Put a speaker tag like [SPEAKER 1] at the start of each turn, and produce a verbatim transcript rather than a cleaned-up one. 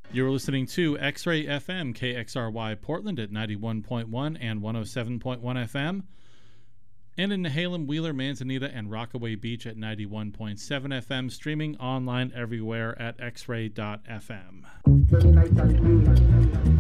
[SPEAKER 1] You're listening to X-Ray F M, K X R Y Portland at ninety-one point one and one oh seven point one F M, and in Nehalem, Wheeler, Manzanita, and Rockaway Beach at ninety-one point seven F M, streaming online everywhere at x ray dot f m.